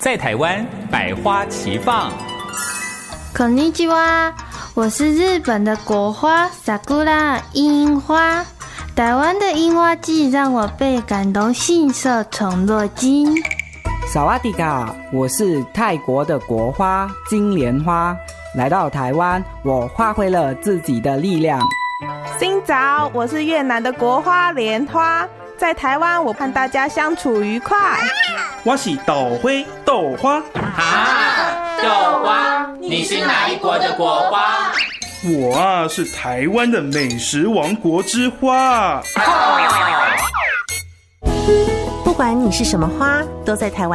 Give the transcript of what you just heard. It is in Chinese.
在台湾百花齐放。 こんにちは，我是日本的国花 Sakura 樱花。台湾的樱花季让我倍感动，信手宠若惊。 萨瓦迪卡，我是泰国的国花金莲花。来到台湾，我发挥了自己的力量。 新早，我是越南的国花莲花。在台湾，我和大家相处愉快。 我是豆花。 豆花，你是哪一国的国花？ 我啊，是台湾的美食王国之花。 不管你是什么花，都在台湾